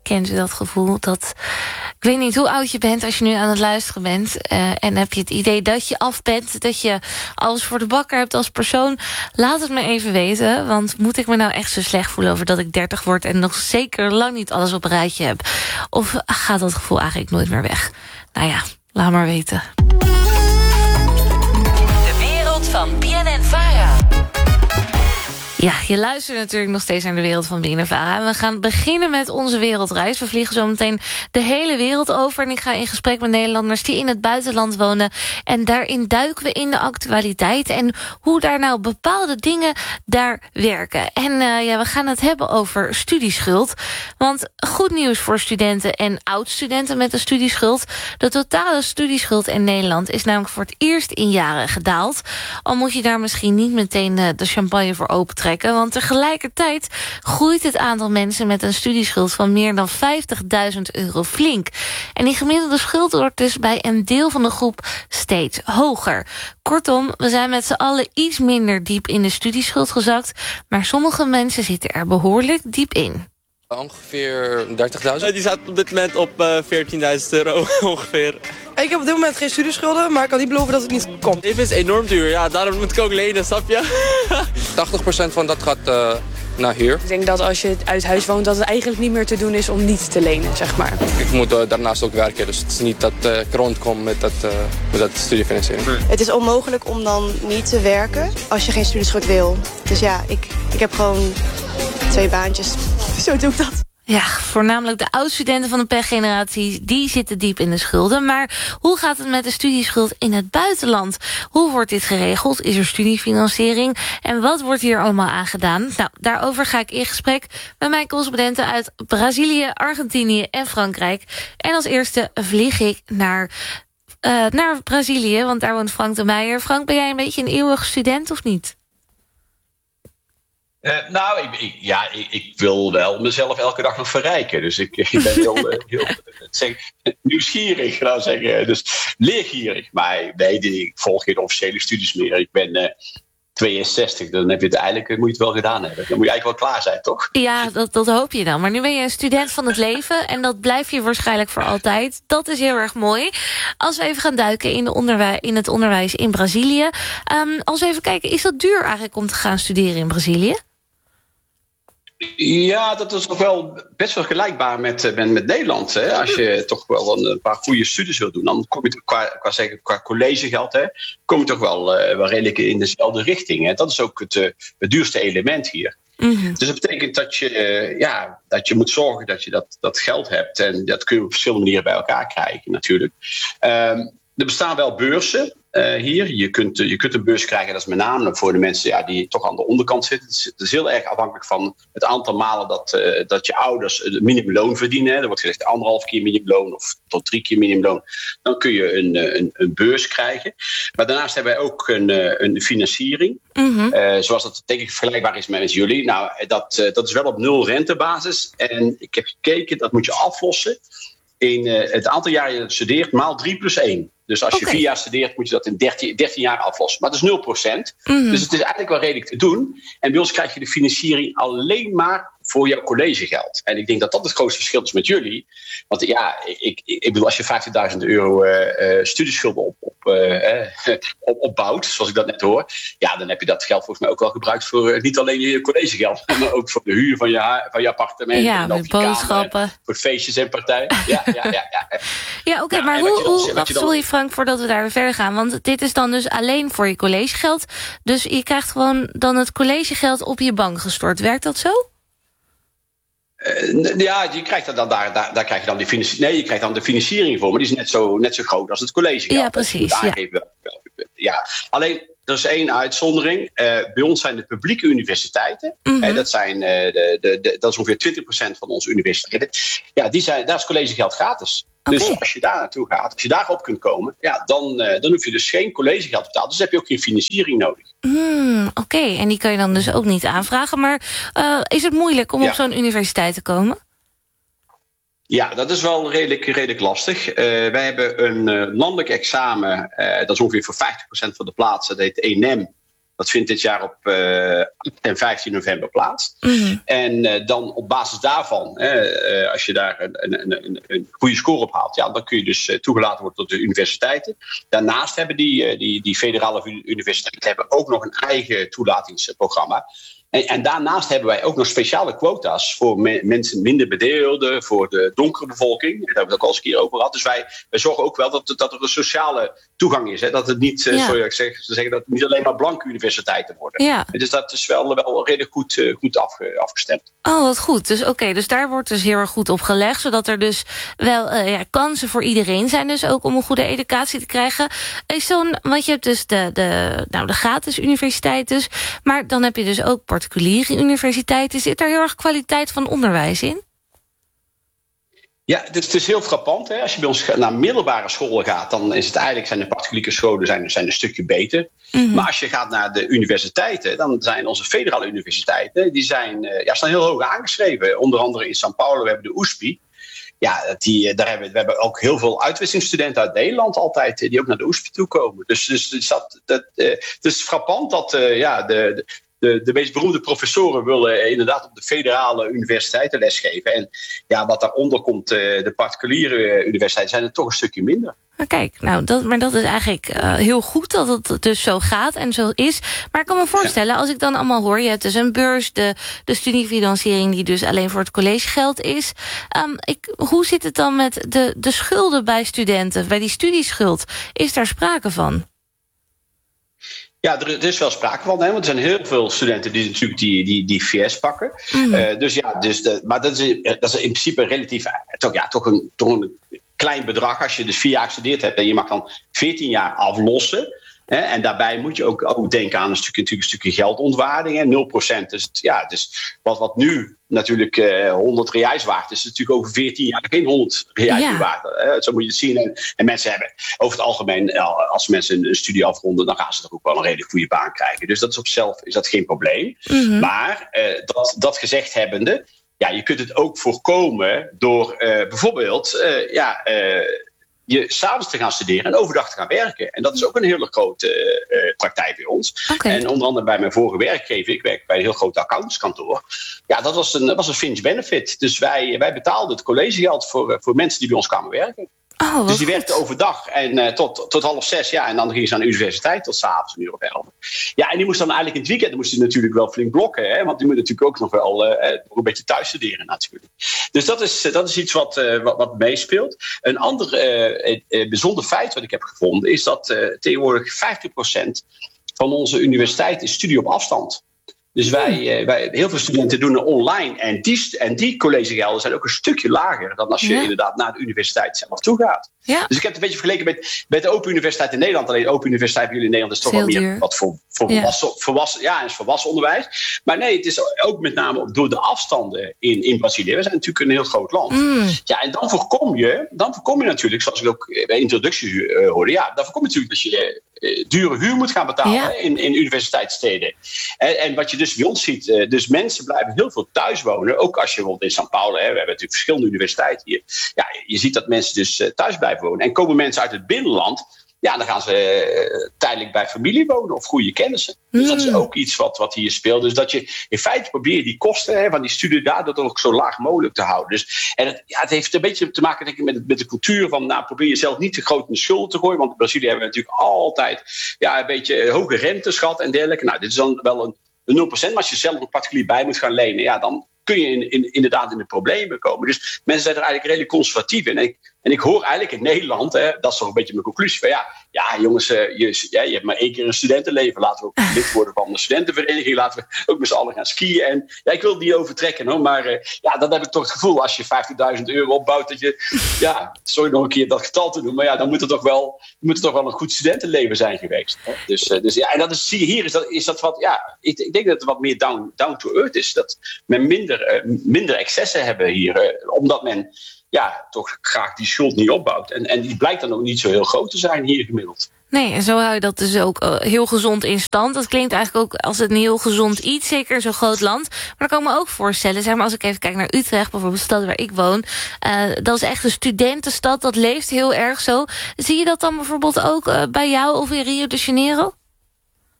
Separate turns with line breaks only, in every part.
kent u dat gevoel dat... Ik weet niet hoe oud je bent als je nu aan het luisteren bent. En heb je het idee dat je af bent, dat je alles voor de bakker hebt als persoon. Laat het me even weten, want moet ik me nou echt zo slecht voelen over dat ik 30 word en nog zeker lang niet alles op een rijtje heb? Of gaat dat gevoel eigenlijk nooit meer weg? Nou ja, laat maar weten.
De wereld van BNN-Vara.
Ja, je luistert natuurlijk nog steeds naar de wereld van BNN-Vara. En we gaan beginnen met onze wereldreis. We vliegen zo meteen de hele wereld over. En ik ga in gesprek met Nederlanders die in het buitenland wonen. En daarin duiken we in de actualiteit. En hoe daar nou bepaalde dingen daar werken. En we gaan het hebben over studieschuld. Want goed nieuws voor studenten en oud-studenten met een studieschuld. De totale studieschuld in Nederland is namelijk voor het eerst in jaren gedaald. Al moet je daar misschien niet meteen de champagne voor opentrekken. Want tegelijkertijd groeit het aantal mensen met een studieschuld van meer dan €50.000 flink. En die gemiddelde schuld wordt dus bij een deel van de groep steeds hoger. Kortom, we zijn met z'n allen iets minder diep in de studieschuld gezakt, maar sommige mensen zitten er behoorlijk diep in.
Ongeveer 30.000.
Die staat op dit moment op €14.000 ongeveer.
Ik heb op dit moment geen studieschulden, maar ik kan niet beloven dat het niet komt.
Leven is enorm duur, ja, daarom moet ik ook lenen, snap je?
80% van dat gaat naar huur.
Ik denk dat als je uit huis woont, dat het eigenlijk niet meer te doen is om niet te lenen, zeg maar.
Ik moet daarnaast ook werken, dus het is niet dat ik rondkom met dat studiefinanciering.
Het is onmogelijk om dan niet te werken als je geen studieschuld wil. Dus ja, ik heb gewoon 2 baantjes. Zo doe ik dat.
Ja, voornamelijk de oud-studenten van de pechgeneratie, die zitten diep in de schulden. Maar hoe gaat het met de studieschuld in het buitenland? Hoe wordt dit geregeld? Is er studiefinanciering? En wat wordt hier allemaal aan gedaan? Nou, daarover ga ik in gesprek met mijn correspondenten uit Brazilië, Argentinië en Frankrijk. En als eerste vlieg ik naar Brazilië, want daar woont Frank de Meijer. Frank, ben jij een beetje een eeuwig student of niet?
Ik wil wel mezelf elke dag nog verrijken. Dus ik ben heel nieuwsgierig, dus leergierig. Maar nee, ik volg geen officiële studies meer. Ik ben 62, dan heb je het eigenlijk, moet je het wel gedaan hebben. Dan moet je eigenlijk wel klaar zijn, toch?
Ja, dat hoop je dan. Maar nu ben je een student van het leven en dat blijf je waarschijnlijk voor altijd. Dat is heel erg mooi. Als we even gaan duiken in het onderwijs in Brazilië. Als we even kijken, is dat duur eigenlijk om te gaan studeren in Brazilië?
Ja, dat is nog wel best wel gelijkbaar met Nederland. Hè. Als je toch wel een paar goede studies wil doen, dan kom je qua collegegeld, kom je toch wel redelijk in dezelfde richting. Hè. Dat is ook het duurste element hier. Mm-hmm. Dus dat betekent dat je moet zorgen dat je dat geld hebt. En dat kun je op verschillende manieren bij elkaar krijgen natuurlijk. Er bestaan wel beurzen hier. Je kunt een beurs krijgen, dat is met name voor de mensen die toch aan de onderkant zitten. Het is heel erg afhankelijk van het aantal malen dat je ouders het minimumloon verdienen. Er wordt gezegd 1,5 keer minimumloon of tot 3 keer minimumloon. Dan kun je een beurs krijgen. Maar daarnaast hebben wij ook een financiering. Mm-hmm. Zoals dat denk ik vergelijkbaar is met jullie. Nou, dat is wel op 0 rentebasis. En ik heb gekeken, dat moet je aflossen in het aantal jaar je studeert maal 3 + 1. Dus als je 4 jaar studeert, moet je dat in 13 jaar aflossen. Maar dat is 0%. Mm-hmm. Dus het is eigenlijk wel redelijk te doen. En bij ons krijg je de financiering alleen maar voor jouw collegegeld. En ik denk dat dat het grootste verschil is met jullie. Want ik bedoel, als je €50.000 studieschulden opbouwt, zoals ik dat net hoor, dan heb je dat geld volgens mij ook wel gebruikt voor niet alleen je collegegeld, maar ook voor de huur van je appartement.
Ja, met boodschappen.
Kamer, voor feestjes en partijen.
Ja, oké, maar hoe sorry Frank, voordat we daar weer verder gaan, want dit is dan dus alleen voor je collegegeld. Dus je krijgt gewoon dan het collegegeld op je bank gestort. Werkt dat zo?
Je krijgt dan daar krijg je dan je krijgt dan de financiering voor, maar die is net zo groot als het collegegeld.
Ja, precies.
Alleen er is 1 uitzondering. Bij ons zijn de publieke universiteiten. Mm-hmm. Dat is ongeveer 20% van onze universiteiten. Ja, daar is collegegeld gratis. Okay. Dus als je daar naartoe gaat, als je daarop kunt komen, dan hoef je dus geen collegegeld te betalen. Dus heb je ook geen financiering nodig.
Oké, en die kan je dan dus ook niet aanvragen. Maar is het moeilijk om op zo'n universiteit te komen?
Ja, dat is wel redelijk lastig. Wij hebben een landelijk examen, dat is ongeveer voor 50% van de plaatsen. Dat heet ENEM. Dat vindt dit jaar op 8 en 15 november plaats. En dan op basis daarvan, als je daar een goede score op haalt, dan kun je dus toegelaten worden tot de universiteiten. Daarnaast hebben die federale universiteiten hebben ook nog een eigen toelatingsprogramma. En daarnaast hebben wij ook nog speciale quota's voor mensen minder bedeelden, voor de donkere bevolking. Daar hebben we het ook al eens een keer over gehad. Dus wij zorgen ook wel dat er een sociale toegang is. Hè? Dat het niet, sorry dat ik zeg, dat het niet alleen maar blanke universiteiten worden. Ja. Dus dat is wel redelijk goed afgestemd.
Oh, wat goed. Dus dus daar wordt dus heel erg goed op gelegd, zodat er dus wel kansen voor iedereen zijn, dus ook om een goede educatie te krijgen. Want je hebt dus de gratis universiteit dus, maar dan heb je dus ook particuliere universiteiten. Zit daar heel erg kwaliteit van onderwijs in?
Ja, het is heel frappant. Hè? Als je bij ons naar middelbare scholen gaat, dan is het eigenlijk, zijn de particuliere scholen zijn een stukje beter. Maar als je gaat naar de universiteiten, dan zijn onze federale universiteiten, die staan heel hoog aangeschreven. Onder andere in São Paulo, we hebben de USP. Ja, we hebben ook heel veel uitwisselingsstudenten uit Nederland altijd, die ook naar de USP toe komen. Dus het is frappant dat de meest beroemde professoren willen inderdaad op de federale universiteiten lesgeven. En wat daaronder komt, de particuliere universiteiten, zijn er toch een stukje minder.
Kijk, maar dat is eigenlijk heel goed dat het dus zo gaat en zo is. Maar ik kan me voorstellen, als ik dan allemaal hoor, je hebt dus een beurs, de studiefinanciering die dus alleen voor het collegegeld is. Hoe zit het dan met de schulden bij studenten, bij die studieschuld? Is daar sprake van?
Ja, er is wel sprake van, hè, want er zijn heel veel studenten die natuurlijk die VS pakken. Maar dat is in principe relatief toch een klein bedrag als je dus 4 jaar gestudeerd hebt. En je mag dan 14 jaar aflossen. Hè, en daarbij moet je ook denken aan een stukje geldontwaarding. Hè, 0%. Dus wat nu natuurlijk 100 reais waard is natuurlijk over 14 jaar geen 100 reais waard. Zo moet je het zien. En mensen hebben over het algemeen, als mensen een studie afronden, dan gaan ze toch ook wel een redelijk goede baan krijgen. Dus dat is op zichzelf geen probleem. Maar dat gezegd hebbende, je kunt het ook voorkomen door bijvoorbeeld je 's avonds te gaan studeren en overdag te gaan werken. En dat is ook een hele grote praktijk bij ons. En onder andere bij mijn vorige werkgever, ik werk bij een heel groot accountantskantoor. Ja, dat was een fringe benefit. Dus wij betaalden het collegegeld voor mensen die bij ons kwamen werken. Dus die werkten overdag en tot 5:30, en dan gingen ze aan de universiteit tot 's avonds 11:00. Ja, en die moest dan eigenlijk in het weekend natuurlijk wel flink blokken, hè, want die moet natuurlijk ook nog wel een beetje thuis studeren natuurlijk. Dus dat is iets wat meespeelt. Een ander bijzonder feit wat ik heb gevonden is dat tegenwoordig 50% van onze universiteit is studie op afstand. Dus wij heel veel studenten doen het online. En die collegegelden zijn ook een stukje lager dan als je inderdaad naar de universiteit zelf toe gaat. Ja. Dus ik heb het een beetje vergeleken met de Open Universiteit in Nederland. Alleen de Open Universiteit bij jullie in Nederland is toch wel meer wat voor volwassen onderwijs. Maar nee, het is ook met name door de afstanden in Brazilië. We zijn natuurlijk een heel groot land. Ja, en dan voorkom je natuurlijk, zoals ik ook bij de introductie hoorde, dan voorkom je natuurlijk dat je dure huur moet gaan betalen in universiteitssteden. En wat je dus bij ons ziet, dus mensen blijven heel veel thuis wonen. Ook als je bijvoorbeeld in São Paulo, we hebben natuurlijk verschillende universiteiten hier. Ja, je ziet dat mensen dus thuis blijven wonen. En komen mensen uit het binnenland, dan gaan ze tijdelijk bij familie wonen of goede kennissen. Dus dat is ook iets wat hier speelt. Dus dat je in feite probeert die kosten van die studie daar ook zo laag mogelijk te houden. Dus, het heeft een beetje te maken, denk ik, met de cultuur van probeer jezelf niet te groot in de schulden te gooien. Want in Brazilië hebben we natuurlijk altijd een beetje hoge rentes gehad en dergelijke. Nou, dit is dan wel een 0%, maar als je zelf nog particulier bij moet gaan lenen, dan kun je inderdaad in de problemen komen. Dus mensen zijn er eigenlijk redelijk conservatief in. En ik hoor eigenlijk in Nederland, dat is toch een beetje mijn conclusie, van jongens, je hebt maar 1 keer een studentenleven. Laten we ook lid worden van de studentenvereniging. Laten we ook met z'n allen gaan skiën. En ik wil het niet overtrekken, hoor, maar dan heb ik toch het gevoel, als je 50.000 euro opbouwt, dat je, sorry nog een keer dat getal te doen, maar dan moet het toch wel een goed studentenleven zijn geweest. Hè? Dus en dat is, zie je hier, is dat wat, ik denk dat het wat meer down to earth is. Dat men minder excessen hebben hier, omdat men toch graag die schuld niet opbouwt. En die blijkt dan ook niet zo heel groot te zijn hier gemiddeld.
Nee, en zo hou je dat dus ook heel gezond in stand. Dat klinkt eigenlijk ook als een heel gezond iets, zeker in zo'n groot land. Maar dan kan ik me ook voorstellen, zeg maar, als ik even kijk naar Utrecht, bijvoorbeeld de stad waar ik woon, dat is echt een studentenstad, dat leeft heel erg zo. Zie je dat dan bijvoorbeeld ook bij jou of in Rio de Janeiro?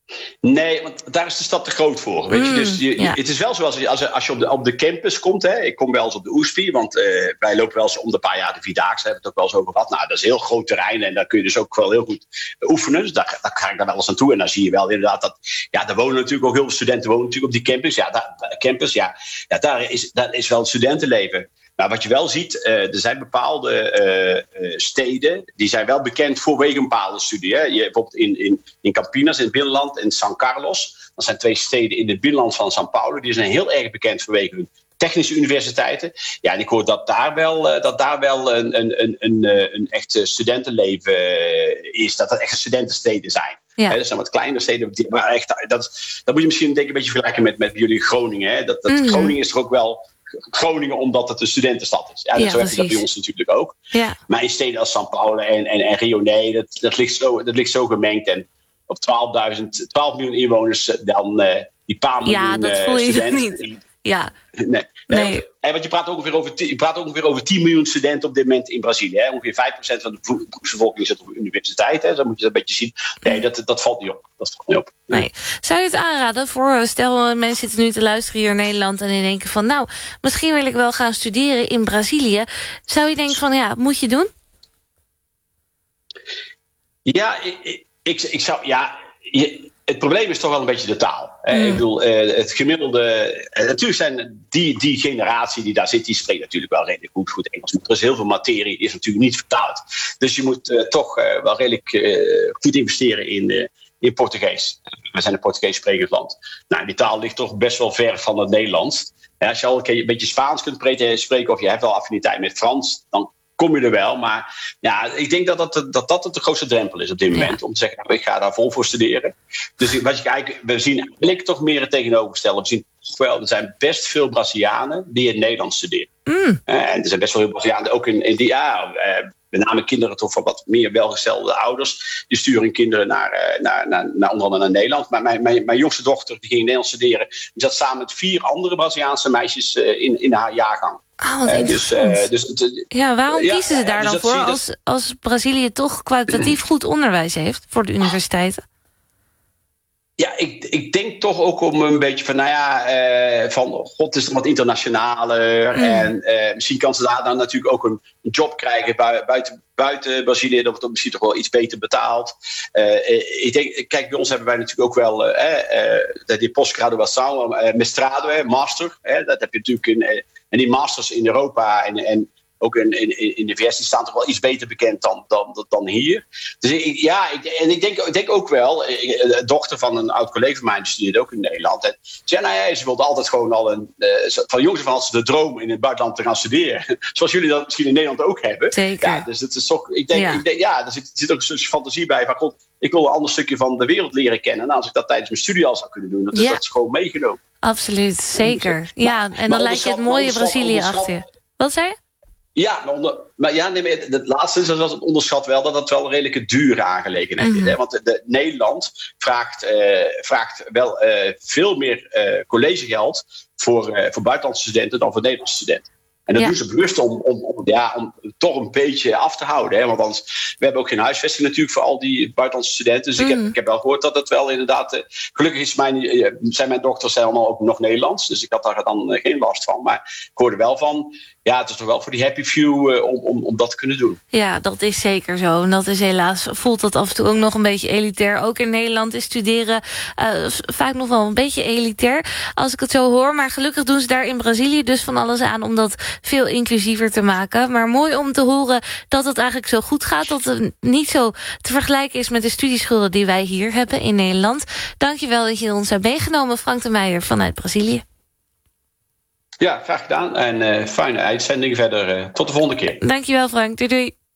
Nee, want daar is de stad te groot voor. Weet je? Dus het is wel zoals als je op de campus komt. Hè, ik kom wel eens op de Oestvi, want wij lopen wel eens om de paar jaar de Vierdaagse. Hebben we het ook wel eens over gehad. Nou, dat is een heel groot terrein en daar kun je dus ook wel heel goed oefenen. Dus daar ga ik dan wel eens naartoe. En dan zie je wel inderdaad dat... Ja, daar wonen natuurlijk ook heel veel studenten wonen natuurlijk op die campus. Ja, daar is wel het studentenleven. Maar wat je wel ziet, er zijn bepaalde steden... die zijn wel bekend vanwege een bepaalde studie. Hè. Je, bijvoorbeeld in Campinas, in het binnenland, en San Carlos. Dat zijn 2 steden in het binnenland van São Paulo. Die zijn heel erg bekend vanwege hun technische universiteiten. Ja, en ik hoor dat daar wel een echt studentenleven is. Dat echt studentensteden zijn. Ja. Dat zijn wat kleinere steden. Maar echt, dat moet je misschien denk ik een beetje vergelijken met jullie Groningen. Hè. Groningen is toch ook wel... Groningen omdat het een studentenstad is. Ja, zo heb je dat bij ons natuurlijk ook. Ja. Maar in steden als São Paulo en Rio, nee, dat ligt zo gemengd. En op 12 miljoen inwoners dan die paar miljoen
dat voel je
studenten.
Niet. Ja.
Nee. Want je praat ongeveer over 10 miljoen studenten op dit moment in Brazilië. Hè. Ongeveer 5% van de bevolking zit op de universiteit. Hè. Zo moet je dat een beetje zien. Nee, dat valt niet op.
Nee. Zou je het aanraden voor, stel mensen zitten nu te luisteren hier in Nederland en die denken van, nou, misschien wil ik wel gaan studeren in Brazilië. Zou je denken van, ja, moet je doen?
Ja, ik zou, het probleem is toch wel een beetje de taal. Ik bedoel, het gemiddelde... natuurlijk zijn die generatie die daar zit, die spreekt natuurlijk wel redelijk goed Engels. Maar er is heel veel materie, die is natuurlijk niet vertaald. Dus je moet toch wel redelijk goed investeren in Portugees. We zijn een Portugees sprekend land. Nou, die taal ligt toch best wel ver van het Nederlands. Als je al een beetje Spaans kunt spreken of je hebt wel affiniteit met Frans, dan kom je er wel. Maar ja, ik denk dat de grootste drempel is op dit moment. Om te zeggen, nou, ik ga daar vol voor studeren. Dus we zien eigenlijk toch meer het tegenovergestelde. We zien toch wel, er zijn best veel Brazilianen die in Nederland studeren. En er zijn best wel veel Brazilianen ook in die... met name kinderen toch van wat meer welgestelde ouders. Die sturen kinderen naar onder andere naar Nederland. Maar mijn jongste dochter die ging in Nederland studeren. Die zat samen met 4 andere Braziliaanse meisjes in haar jaargang.
Wat interessant. Waarom kiezen ze daar dan voor als Brazilië toch kwalitatief goed onderwijs heeft voor de universiteiten?
Ja, ik denk toch ook om een beetje van God is dan wat internationaler. En misschien kan ze daar dan natuurlijk ook een job krijgen buiten Brazilië. Dat wordt misschien toch wel iets beter betaald. Ik denk, kijk, bij ons hebben wij natuurlijk ook wel die postgraduação, mestrado, master. Dat heb je natuurlijk en die masters in Europa en ook in de VS, die staan toch wel iets beter bekend dan hier. Dus ik denk ook wel, de dochter van een oud collega van mij, die studeerde ook in Nederland. Ze wilde altijd gewoon al van jongs af aan de droom in het buitenland te gaan studeren. Zoals jullie dat misschien in Nederland ook hebben.
Zeker.
Ja, dus het is toch, ik denk, er zit ook een stukje fantasie bij. Van God, ik wil een ander stukje van de wereld leren kennen. En als ik dat tijdens mijn studie al zou kunnen doen, dat is gewoon meegenomen.
Absoluut, zeker. Ja, en dan lijkt je het mooie Brazilië achter je. Wat zei je?
Ja, maar het laatste is dat het onderschat wel dat het wel een redelijke dure aangelegenheid is. Hè? Want Nederland vraagt wel veel meer collegegeld voor buitenlandse studenten dan voor Nederlandse studenten. En dat doen ze bewust om toch een beetje af te houden. Hè? Want anders, we hebben ook geen huisvesting natuurlijk voor al die buitenlandse studenten. Dus ik heb wel gehoord dat het wel inderdaad... gelukkig zijn mijn dochters allemaal ook nog Nederlands. Dus ik had daar dan geen last van. Maar ik hoorde wel van... Ja, het is toch wel voor die happy few om dat te kunnen doen. Ja,
dat is zeker zo. En dat is helaas, voelt dat af en toe ook nog een beetje elitair. Ook in Nederland is studeren vaak nog wel een beetje elitair. Als ik het zo hoor. Maar gelukkig doen ze daar in Brazilië dus van alles aan om dat veel inclusiever te maken. Maar mooi om te horen dat het eigenlijk zo goed gaat. Dat het niet zo te vergelijken is met de studieschulden die wij hier hebben in Nederland. Dankjewel dat je ons hebt meegenomen, Frank de Meijer vanuit Brazilië.
Ja, graag gedaan. En fijne uitzending verder. Tot de volgende keer.
Dankjewel, Frank. Doei doei.